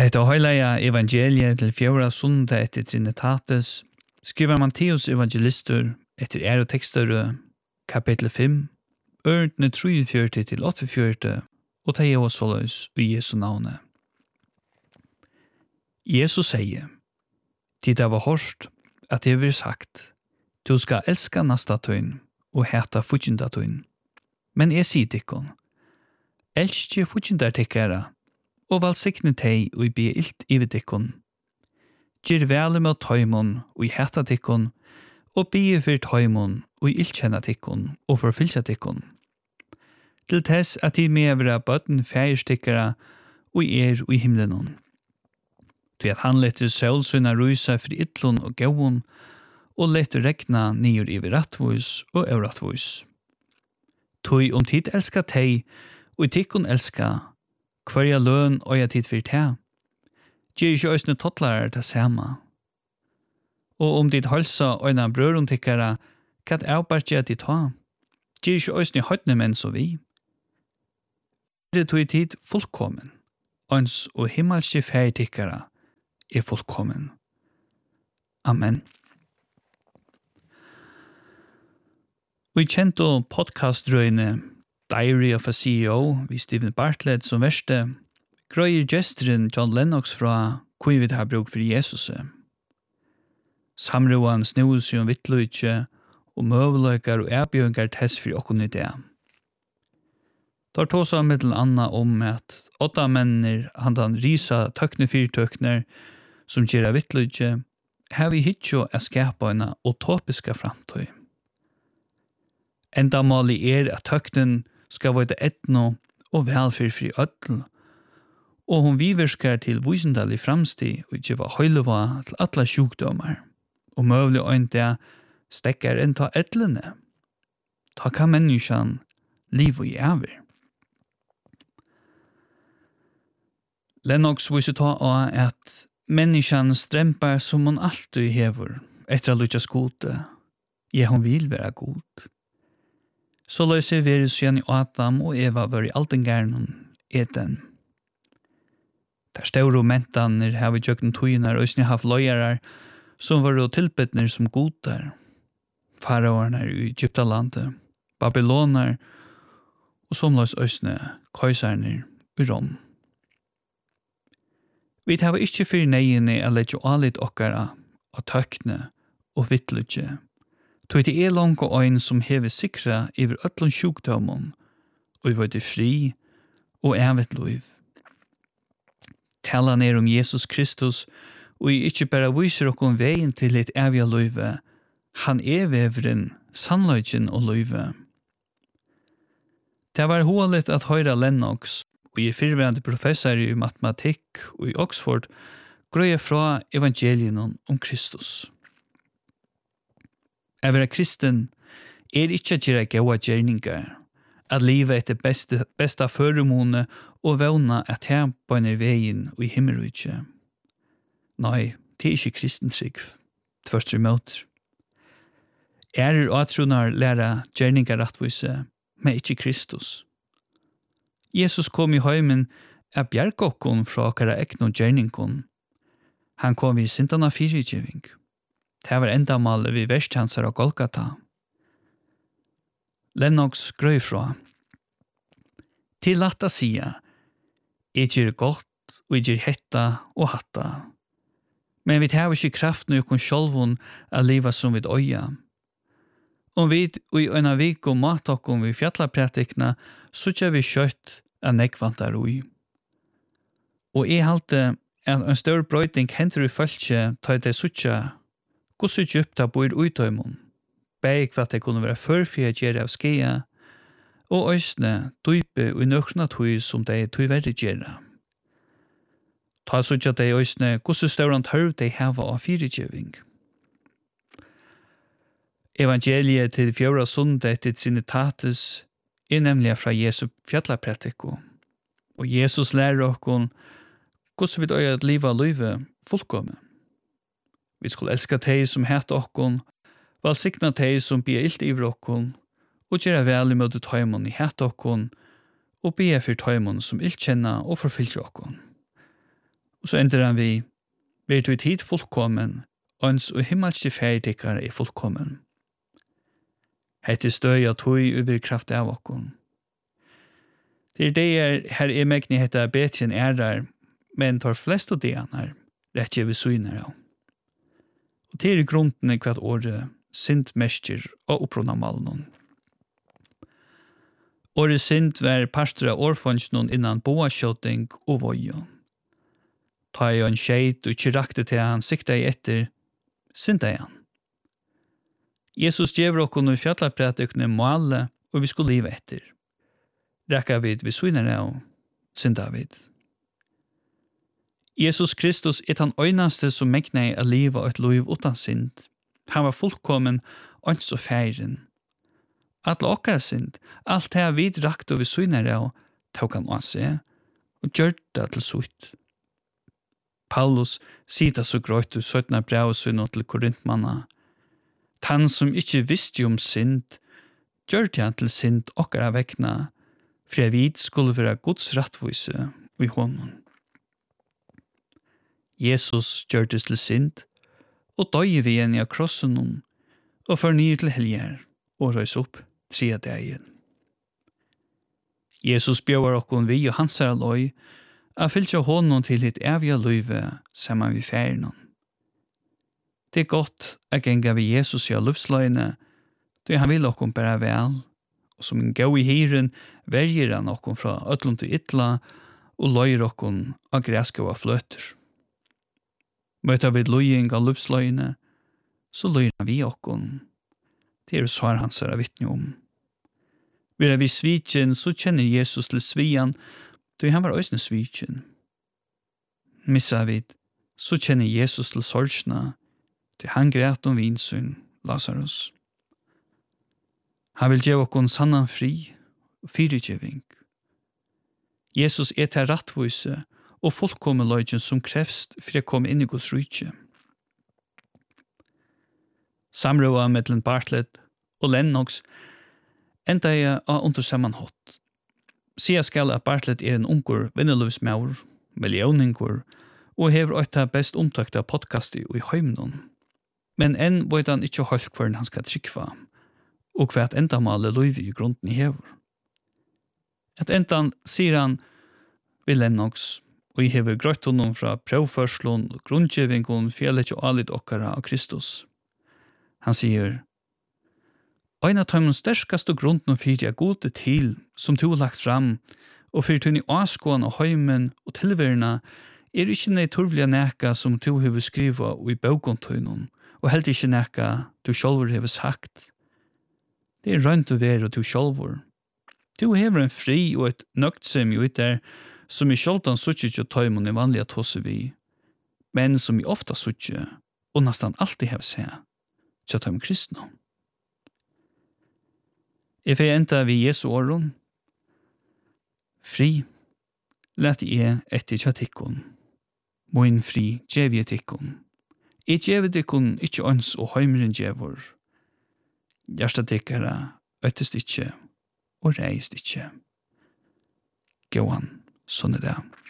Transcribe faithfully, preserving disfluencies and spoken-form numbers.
Hetta heilaga evangeliet til fjóra sunda etter Trinitatis skriver Matteus evangelistur etter er og tekstur kapitel fem, ørndene treogfjøruti til åttiofjøruti, og det er også såleis i Jesu navne. Jesus sier, «Tid det var hårst at det vil sagt, du skal elska nasta tøyn og heta futjinda tøyn. Men jeg sier tikkun, elskje futjindar tikkara, og valsikne tei og be ilt iver tikkun. Gjer vel med tøymon og heta tikkun, og be for tøymon og iltkjenna tikkun og forfylja tikkun. Til tess at de medvera bøtten fægerstikkara og er og i himlenon. Til at han letter sølsuna rusa for itlun og gauun, og letter regna nyer iver rattvus og eurattvus. Tøy om tid elska tei, og tikkun elska, hverja løn og jeg tid for tei. Gjer ikke òsne tottlarar ta sama. Og om dit halsa øyna brørum tikkara, kat avbart gjer dit ha. Gjer ikke òsne høytne menn så vi. Det tog tid fullkommen, ans og himmelske fær tikkara er fullkommen. Amen. Vi kjente podcastrøyne Diary of a C E O vi Stephen Bartlett som verste, grøyer gesteren John Lennox fra hvor vi har bruk for Jesus. Samroan snus jo om vittløyke og møveløykar og erbjørngar tess for okkon i det. Tar tåsa middel anna om at åtta menner handan risa tøkne fyrtøkner som gjerra vittløyke, har vi hitjo a skapa en utopiska framtøy. Enda måli er at tøknen skal være etno og velfyr fri ødel, og hun viverskar til vysendalig framstig og ikke var høyleva til alle sjukdomar, og møvlig øynte stekkar enn ta edlene. Ta kan menneskjan liv og jæver. Lennox viser ta av at menneskjan strempar som hon alltid hever etter å lukja skute. Ja, hon vil være god. Så løy seg veri siden i Adam og Eva var i altengærnen eten. Der stauro mentaner har vi tjøkken tøyner og sni haft løyarar som var tilbedner som godar. Faraoarnar i Egyptalandet, Babylonar og som løs øsne køysarner i Rom. Vi har ikke fyrir neiene å legge alit okkara og tøkne og vittlutje. Tog det er langt og øyn som hever sikra iver ötlun sjukdomon og i vart fri og evet loiv. Tala ner om Jesus Kristus og i ikkje bara viser okkom veien til et evig loive. Han er veveren, sannløgjen og loive. Det var hålet at høyra Lennox og i fyrværende professor i matematikk og i Oxford grøye fra evangelien om Kristus. Å være kristen er ikke å gjøre gode gjerninger, at livet etter beste, beste føremåne og vevne at her bønner veien og i himmelrykje. Nei, det er ikke kristentrygg, tvert imot. Ærer og atronar læra gjerninger rettvise, men ikke Kristus. Jesus kom i heimen av bjergokkon fra okkara ekno gjerningkon. Han kom i sintana fyrirgjeving. Det var enda malet vi versthansar og Golgata. Lennox grøy fra. Til latta sia, jeg gjør godt og jeg gjør hetta og hatta. Men vi tar ikke kraften i okon sjolvun a liva som vid øya. Om vi i øyna vik og matokon vi fjallapratikna, så tja vi kjøtt av nekvantar ui. Og jeg halte at en større brøyting henter i følge ta det suttja hvordan djupta bor utøymon, beg for at det kunne være førfri å gjøre av skeia, og øysne dype og nøkrna tøy som de tøy verre gjøre. Ta suttja de øysne hvordan større tørv de hava av fyrirgjeving. Evangeliet til fjóra sundet etter Trinitatis er nemlig fra Jesu fjallapretiko, og Jesus lærer okkon hvordan vi døy at liva løyve fullkomme. Vi skulle elska teg som heta okkon, valsikna teg som bia ilt iver okkon, og gjera vel i møte tøymon i heta okkon, og bia fyr tøymon som ilt kjenna og forfylgja okkon. Og så ender han vi, vi er tid fullkommen, ons og himmelske ferdikker er fullkommen. Hette støy og tøy over kraft av okkon. Det er det er, her er megni hette betjen ærar, men tar flest av det han er, rett jeg vil syner av. Og det er grunden i hvert året, sint mestjer og opprona malen. Året sint var pastor av årfondsnon innan boaskjøting og vojo. Ta jeg en skjeit og ikke rakte til han sikta i etter, sinta jeg han. Jesus gjever okkon i fjallapratikne måle, og vi skulle liva etter. Rekka vid vi syner av, sinta vid. Jesus Kristus er den øynaste som megnar a liva et liv utan synd. Han var fullkommen, ans og feiren. Alle okkara synd, alt det vi rakt og vi syner av, tok han å se, og gjør det til sutt. Paulus sida så grøyt og søttna brevsynn til korintmanna. Han som ikke visste om synd, gjør det han til synd okkara vekna, for jeg vid skulle være Guds rattvise i hånden. Jesus gjør det til synd, og døye vi igjen i krossen om, og fornyer til helger, og røys opp tre dagen. Jesus bjør okkon vi og hans er løy, a fylkja honom til hitt evige løyve saman vi færnon. Det er godt a genga vi Jesus i livsløyne, då han vil okkon bæra vel, og som en gau i hiren verger han okkon fra ötlund til ytla, og løyer okkon av græska og fløter. Møter vi løying av livsløyne, så løyer han vi okkon. Det er svar hans er vittne om. Vil vi svitjen, så kjenner Jesus til svian, då han var òsne svitjen. Missa vid, så kjenner Jesus til sorgsna, då han græt om vinsyn, Lazarus. Han vil gjøre okkon sanna fri og fyrirgjeving. Jesus er til rattvise og fullkommen løgjen som krevst for å komme inn i Guds rydtje. Samrøva mellom Bartlett og Lennox enda jeg av undersammanhått. Sia skal at Bartlett er en ungur vinneløvsmaur, millioningur, og hever øyta best omtøkta podcasti i heimnon. Men enn vet han ikke holdt hver han skal trykva, og hva at enda male løyvi i grunden i hever. At enda sier han vi Lennox, og jeg hever grøtt honom fra prøvførslun og grunngjøvingon fjellet og alit okkara av Kristus. Han sier, «Ein av tøymens sterskaste grunden fyrir jeg gode til som du har lagt fram, og fyrir tunn i avskåan og heimen og tilverna, er ikke nei turvliga neka som du hever skriva og i baugontøynon, og helt ikke neka du sjálfur hever sagt. Det er rønt å være du sjálfur. Du hever en fri og et nøgtsem jo der, som i sjoldan suttje til tøymon i vanliga tåse vi, men som i ofta suttje, og nastan alltid hev seg, til tøym kristna. Jeg får enda vi Jesu åren. Fri, let jeg etter tjatikkon. Moin fri, djev jeg tikkon. Jeg djev tikkon ikkje ons og heimren djevor. Gjersta tikkara, øttest ikkje, og reist ikkje. Gåan, sånn er det.